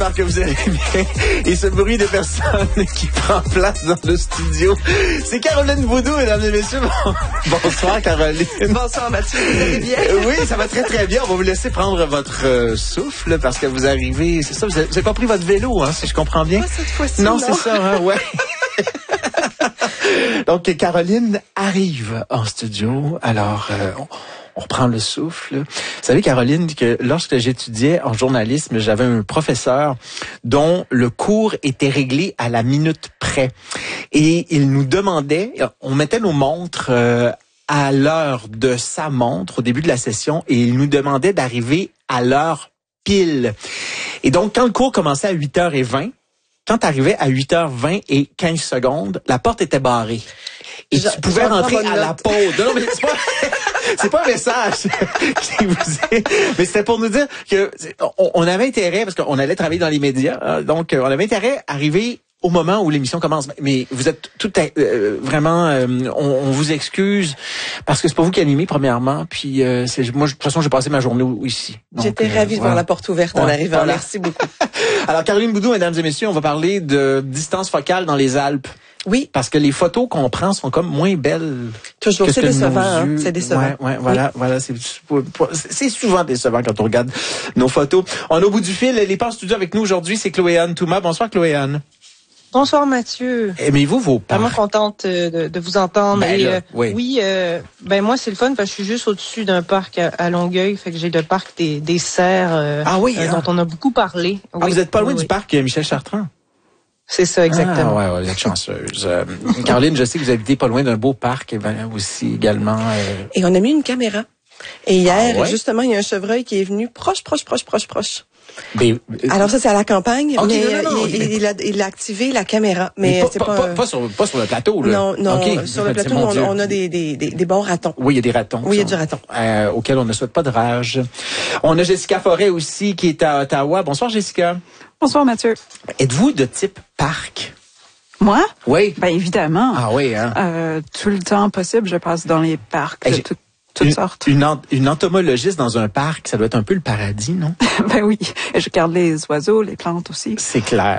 J'espère que vous allez bien. Et ce bruit de personnes qui prend place dans le studio, c'est Caroline Boudou, mesdames et messieurs. Bonsoir, Caroline. Bonsoir, Mathieu. Vous allez bien? Oui, ça va très, très bien. On va vous laisser prendre votre souffle parce que vous arrivez. C'est ça, vous avez pas pris votre vélo, hein, si je comprends bien? Pas cette fois-ci. Non, c'est ça, hein, ouais. Donc, Caroline arrive en studio. Alors, on reprend le souffle. Vous savez, Caroline, que lorsque j'étudiais en journalisme, j'avais un professeur dont le cours était réglé à la minute près. Et il nous demandait, on mettait nos montres à l'heure de sa montre au début de la session et il nous demandait d'arriver à l'heure pile. Et donc, quand le cours commençait à 8h20, quand tu arrivais à 8h20 et 15 secondes, la porte était barrée. Et tu pouvais rentrer à la pause. Non, mais c'est pas un message qui vous est, mais c'était pour nous dire que on avait intérêt, parce qu'on allait travailler dans les médias, donc on avait intérêt à arriver au moment où l'émission commence. Mais vous êtes tout vraiment, on vous excuse parce que c'est pas vous qui animez premièrement. Puis moi, de toute façon, j'ai passé ma journée ici. J'étais ravie de voir la porte ouverte en arrivant. Voilà. Merci beaucoup. Alors, Caroline Boudou, mesdames et messieurs, on va parler de distance focale dans les Alpes. Oui. Parce que les photos qu'on prend sont comme moins belles. Toujours, c'est décevant, hein? C'est décevant. Ouais, voilà, c'est souvent décevant quand on regarde nos photos. On est au bout du fil. Elle est pas en studio avec nous aujourd'hui, c'est Chloé-Anne Thomas. Bonsoir, Chloé-Anne. Bonsoir, Mathieu. Aimez-vous vos parcs? Vraiment contente de vous entendre. Ben, et, là, oui. Oui, moi, c'est le fun parce que je suis juste au-dessus d'un parc à Longueuil. Fait que j'ai le parc des Cerfs, dont on a beaucoup parlé. Ah, vous êtes pas loin du parc Michel Chartrand? C'est ça, exactement. Ah, ouais, vous êtes chanceuse. Caroline, je sais que vous habitez pas loin d'un beau parc aussi également. Et on a mis une caméra. Et hier, justement, il y a un chevreuil qui est venu proche. Mais, alors ça, c'est à la campagne, okay, mais non, il a activé la caméra. Mais c'est pas sur le plateau, là. Non, okay. Sur le plateau, on a des bons ratons. Oui, il y a des ratons. Oui, il y a du raton. Auquel on ne souhaite pas de rage. On a Jessica Forêt aussi, qui est à Ottawa. Bonsoir, Jessica. Bonsoir, Mathieu. Êtes-vous de type parc? Moi? Oui. Ben, évidemment. Ah oui, hein? Tout le temps possible, je passe dans les parcs de toutes sortes. Une entomologiste dans un parc, ça doit être un peu le paradis, non? Ben oui. Je regarde les oiseaux, les plantes aussi. C'est clair.